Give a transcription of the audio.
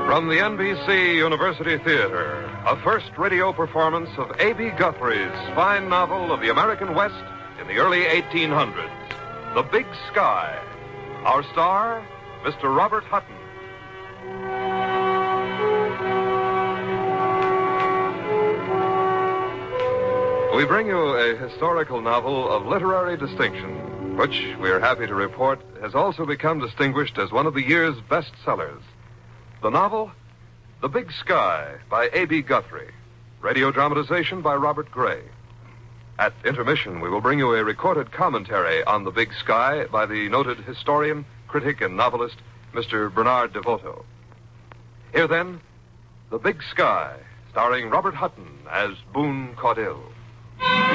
From the NBC University Theater, a first radio performance of A.B. Guthrie's fine novel of the American West in the early 1800s, The Big Sky. Our star, Mr. Robert Hutton. We bring you a historical novel of literary distinction, which we are happy to report has also become distinguished as one of the year's bestsellers. The novel, The Big Sky, by A.B. Guthrie. Radio dramatization by Robert Gray. At intermission, we will bring you a recorded commentary on The Big Sky by the noted historian, critic, and novelist, Mr. Bernard DeVoto. Here, then, The Big Sky, starring Robert Hutton as Boone Caudill.